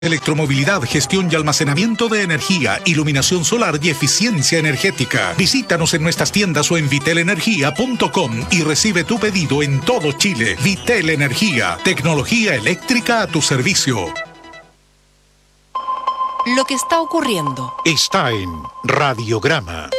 Electromovilidad, gestión y almacenamiento de energía, iluminación solar y eficiencia energética. Visítanos en nuestras tiendas o en vitelenergia.com y recibe tu pedido en todo Chile. Vitel Energía, tecnología eléctrica a tu servicio. Lo que está ocurriendo Está en Radiograma.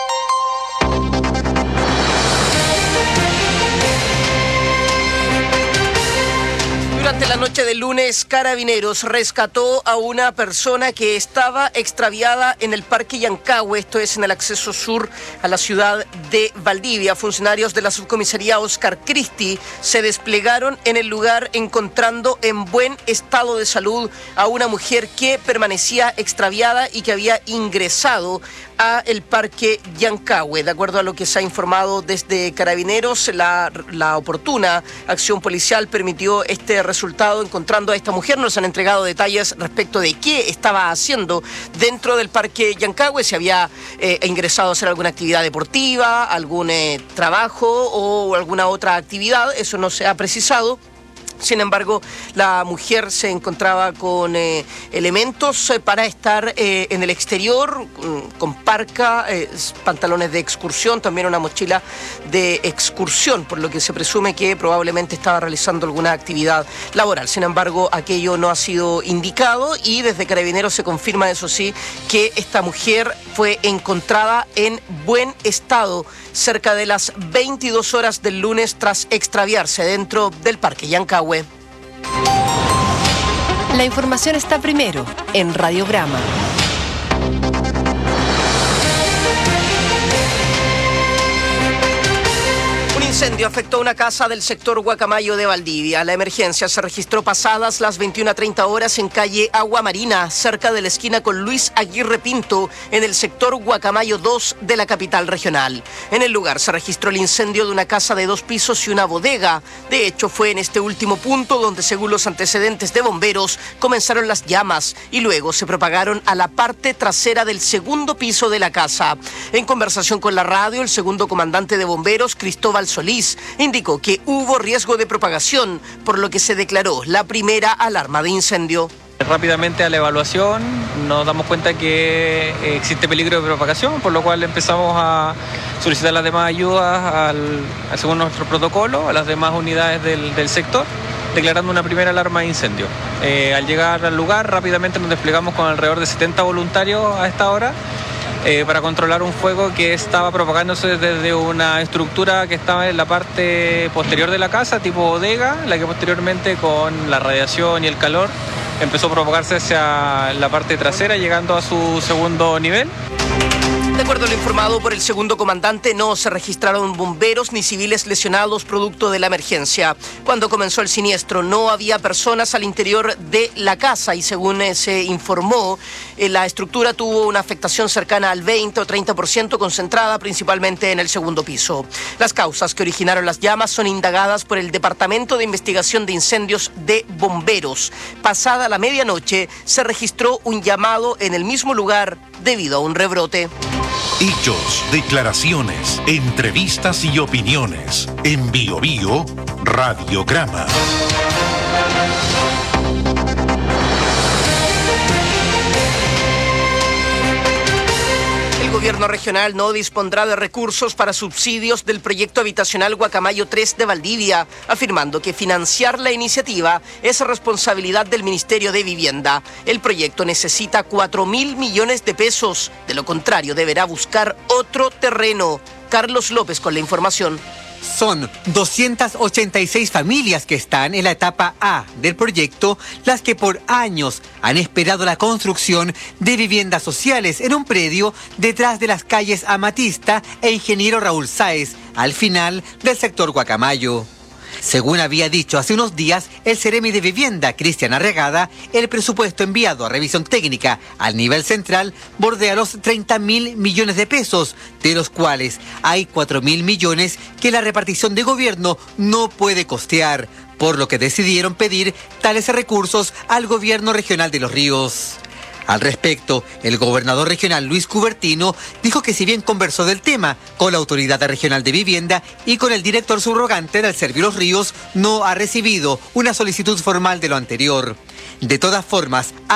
Durante la noche del lunes, Carabineros rescató a una persona que estaba extraviada en el Parque Yancahue, esto es en el acceso sur a la ciudad de Valdivia. Funcionarios de la subcomisaría Oscar Cristi se desplegaron en el lugar encontrando en buen estado de salud a una mujer que permanecía extraviada y que había ingresado a el Parque Yancahue. De acuerdo a lo que se ha informado desde Carabineros, la oportuna acción policial permitió este resultado encontrando a esta mujer. Nos han entregado detalles respecto de qué estaba haciendo dentro del Parque Yancahue, si había ingresado a hacer alguna actividad deportiva, algún trabajo o alguna otra actividad. Eso no se ha precisado. Sin embargo, la mujer se encontraba con elementos para estar en el exterior, con parca, pantalones de excursión, también una mochila de excursión, por lo que se presume que probablemente estaba realizando alguna actividad laboral. Sin embargo, aquello no ha sido indicado y desde Carabineros se confirma, eso sí, que esta mujer fue encontrada en buen estado cerca de las 22 horas del lunes tras extraviarse dentro del Parque Yancahue. La información está primero en Radiograma. Un incendio afectó una casa del sector Guacamayo de Valdivia. La emergencia se registró pasadas las 21:30 horas en calle Agua Marina, cerca de la esquina con Luis Aguirre Pinto, en el sector Guacamayo 2 de la capital regional. En el lugar se registró el incendio de una casa de 2 pisos y una bodega. De hecho, fue en este último punto donde, según los antecedentes de bomberos, comenzaron las llamas y luego se propagaron a la parte trasera del segundo piso de la casa. En conversación con la radio, el segundo comandante de bomberos, Cristóbal Solís, indicó que hubo riesgo de propagación, por lo que se declaró la primera alarma de incendio. Rápidamente a la evaluación nos damos cuenta que existe peligro de propagación, por lo cual empezamos a solicitar las demás ayudas según nuestro protocolo, a las demás unidades del sector, declarando una primera alarma de incendio. Al llegar al lugar rápidamente nos desplegamos con alrededor de 70 voluntarios a esta hora, para controlar un fuego que estaba propagándose desde una estructura que estaba en la parte posterior de la casa, tipo bodega, la que posteriormente con la radiación y el calor empezó a propagarse hacia la parte trasera, llegando a su segundo nivel. De acuerdo a lo informado por el segundo comandante, no se registraron bomberos ni civiles lesionados producto de la emergencia. Cuando comenzó el siniestro no había personas al interior de la casa y según se informó, la estructura tuvo una afectación cercana al 20 o 30% concentrada principalmente en el segundo piso. Las causas que originaron las llamas son indagadas por el Departamento de Investigación de Incendios de Bomberos. Pasada la medianoche se registró un llamado en el mismo lugar debido a un rebrote. Hechos, declaraciones, entrevistas y opiniones. En Bio Bio, Radiograma. El gobierno regional no dispondrá de recursos para subsidios del proyecto habitacional Guacamayo 3 de Valdivia, afirmando que financiar la iniciativa es responsabilidad del Ministerio de Vivienda. El proyecto necesita 4.000 millones de pesos, de lo contrario deberá buscar otro terreno. Carlos López con la información. Son 286 familias que están en la etapa A del proyecto, las que por años han esperado la construcción de viviendas sociales en un predio detrás de las calles Amatista e Ingeniero Raúl Sáez, al final del sector Guacamayo. Según había dicho hace unos días el Seremi de Vivienda, Cristian Arregada, el presupuesto enviado a revisión técnica al nivel central bordea los 30.000 millones de pesos, de los cuales hay 4.000 millones que la repartición de gobierno no puede costear, por lo que decidieron pedir tales recursos al gobierno regional de Los Ríos. Al respecto, el gobernador regional Luis Cubertino dijo que si bien conversó del tema con la Autoridad Regional de Vivienda y con el director subrogante del Servio Los Ríos, no ha recibido una solicitud formal de lo anterior. De todas formas,